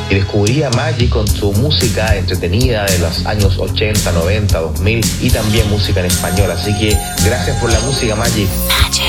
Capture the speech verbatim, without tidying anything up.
y descubrí a Magic con su música entretenida de los años ochenta, noventa, dos mil y también música en español. Así que gracias por la música, Magic. Magic.